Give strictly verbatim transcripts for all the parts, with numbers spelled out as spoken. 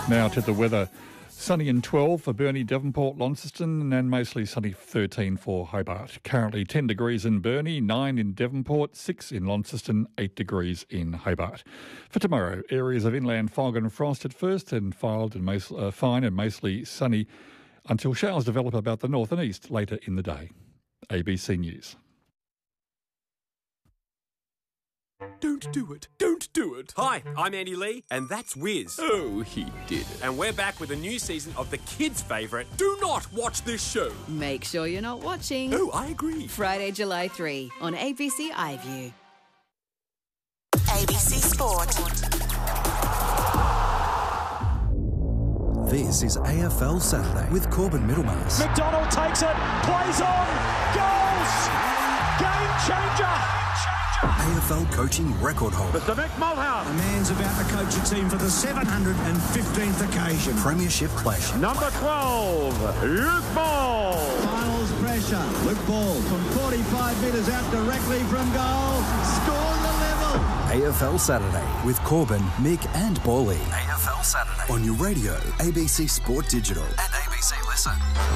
Now to the weather. Sunny and twelve for Burnie, Devonport, Launceston, and mostly sunny thirteen for Hobart. Currently ten degrees in Burnie, nine in Devonport, six in Launceston, eight degrees in Hobart. For tomorrow, areas of inland fog and frost at first, and filed and most, uh, fine and mostly sunny until showers develop about the north and east later in the day. A B C News. Don't do it. Don't do it. Hi, I'm Andy Lee, and that's Wiz. Oh, he did it. And we're back with a new season of the kids' favourite. Do not watch this show. Make sure you're not watching. Oh, I agree. Friday, July third on A B C iView. A B C Sport. This is A F L Saturday with Corbin Middlemass. McDonald takes it, plays on, goals! Game changer! A F L coaching record holder. Mister Mick Malthouse. The man's about to coach a team for the seven hundred fifteenth occasion. Premiership pleasure. Number twelve, Luke Ball. Finals pressure. Luke Ball from forty-five metres out directly from goal. Scores the level. A F L Saturday with Corbin, Mick and Bally. A F L Saturday. On your radio, A B C Sport Digital and A B C Listen.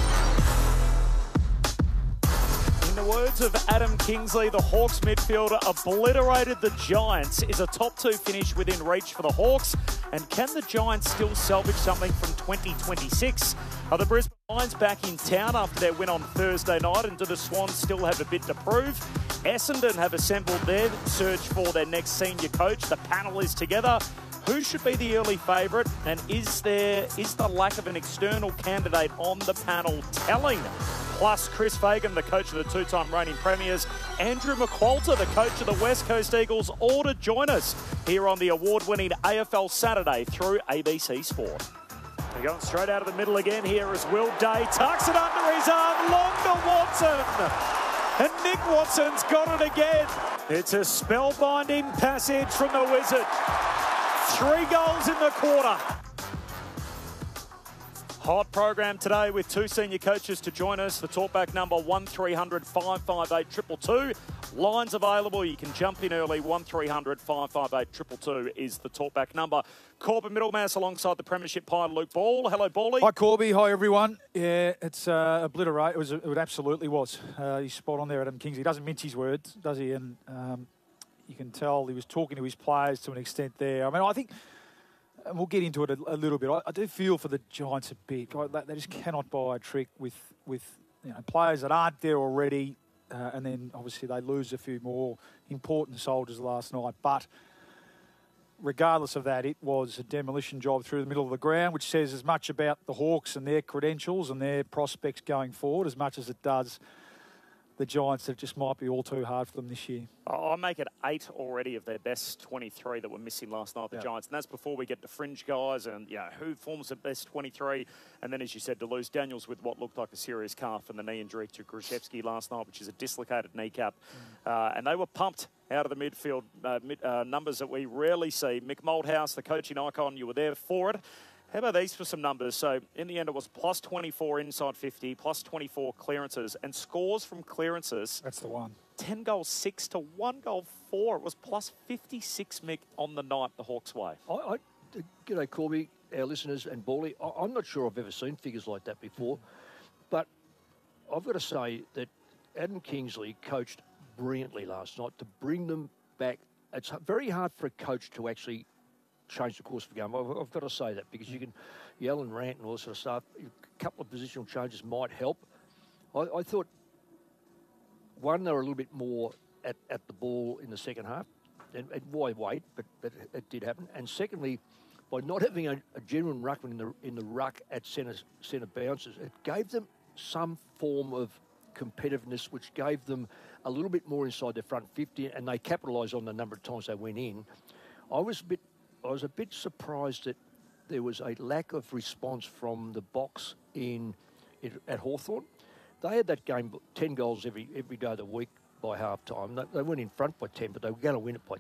In the words of Adam Kingsley, the Hawks midfielder obliterated the Giants. Is a top two finish within reach for the Hawks? And can the Giants still salvage something from twenty twenty-six? Are the Brisbane Lions back in town after their win on Thursday night? And do the Swans still have a bit to prove? Essendon have assembled their search for their next senior coach. The panel is together. Who should be the early favourite? And is there is the lack of an external candidate on the panel telling? Plus, Chris Fagan, the coach of the two-time reigning premiers, Andrew McQualter, the coach of the West Coast Eagles, all to join us here on the award-winning A F L Saturday through A B C Sport. They're going straight out of the middle again here as Will Day tucks it under his arm, long to Watson. And Nick Watson's got it again. It's a spellbinding passage from the Wizard. Three goals in the quarter. Hot program today with two senior coaches to join us. The talkback number one three hundred five five eight two two two. Lines available. You can jump in early. one three hundred five five eight two two two is the talkback number. Corbin Middlemass alongside the Premiership pilot Luke Ball. Hello, Bally. Hi, Corby. Hi, everyone. Yeah, it's uh, obliterate. It was. It absolutely was. Uh, he's spot on there, Adam Kingsley. He doesn't mince his words, does he? And um, you can tell he was talking to his players to an extent there. I mean, I think. And we'll get into it a, a little bit. I, I do feel for the Giants a bit. I, they just cannot buy a trick with with you know players that aren't there already, uh, and then obviously they lose a few more important soldiers last night. But regardless of that, it was a demolition job through the middle of the ground, which says as much about the Hawks and their credentials and their prospects going forward as much as it does the Giants, that just might be all too hard for them this year. I make it eight already of their best twenty-three that were missing last night, the yeah. Giants. And that's before we get to fringe guys and, you know, who forms the best twenty-three. And then, as you said, to lose Daniels with what looked like a serious calf and the knee injury to Grishevsky last night, which is a dislocated kneecap. Mm. Uh, and they were pumped out of the midfield, uh, mid, uh, numbers that we rarely see. Mick Malthouse, the coaching icon, you were there for it. How about these for some numbers? So, in the end, it was plus twenty-four inside fifty, plus twenty-four clearances, and scores from clearances. That's the one. ten goals, six to one goal, four. It was plus fifty-six, Mick, on the night the Hawks' way. I, I, g'day, Corby, our listeners, and Bally. I, I'm not sure I've ever seen figures like that before, but I've got to say that Adam Kingsley coached brilliantly last night to bring them back. It's very hard for a coach to actually change the course of the game. I've, I've got to say that because you can yell and rant and all this sort of stuff. A couple of positional changes might help. I, I thought, one, they were a little bit more at, at the ball in the second half. And, and why wait? But, but it did happen. And secondly, by not having a, a genuine ruckman in the in the ruck at centre centre bounces, it gave them some form of competitiveness, which gave them a little bit more inside their front fifty, and they capitalised on the number of times they went in. I was a bit I was a bit surprised that there was a lack of response from the box in, in at Hawthorn. They had that game ten goals every every day of the week by half time. They, they went in front by ten, but they were going to win it by